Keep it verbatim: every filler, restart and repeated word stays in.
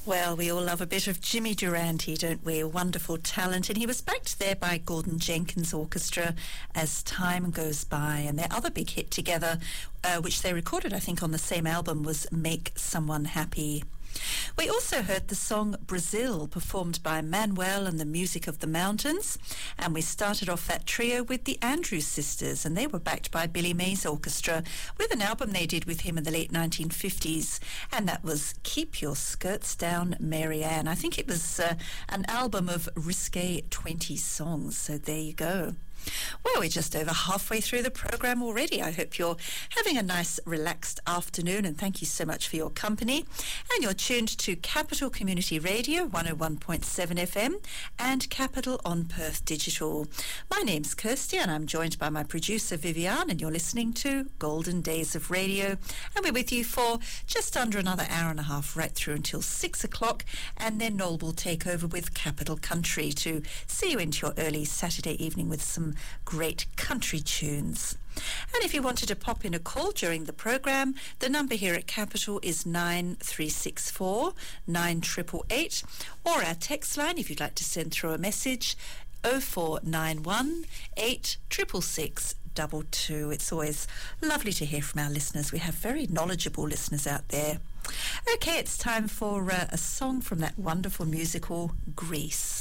Well, we all love a bit of Jimmy Durante, don't we? A wonderful talent. And he was backed there by Gordon Jenkins Orchestra as time goes by. And their other big hit together, uh, which they recorded, I think, on the same album, was Make Someone Happy. We also heard the song Brazil, performed by Manuel and the Music of the Mountains, and we started off that trio with the Andrews Sisters, and they were backed by Billy Mays Orchestra with an album they did with him in the late nineteen fifties, and that was Keep Your Skirts Down, Mary Ann. I think it was uh, an album of risque twenty songs, so there you go. Well, we're just over halfway through the programme already. I hope you're having a nice, relaxed afternoon, and thank you so much for your company. And you're tuned to Capital Community Radio, one oh one point seven F M, and Capital on Perth Digital. My name's Kirsty, and I'm joined by my producer, Vivian, and you're listening to Golden Days of Radio. And we're with you for just under another hour and a half, right through until six o'clock, and then Noel will take over with Capital Country to see you into your early Saturday evening with some great country tunes. And if you wanted to pop in a call during the programme, the number here at Capital is nine three six four, nine eight eight eight, or our text line if you'd like to send through a message, oh four nine one, eight six six six, double two. It's always lovely to hear from our listeners. We have very knowledgeable listeners out there. Okay, it's time for uh, a song from that wonderful musical, Grease.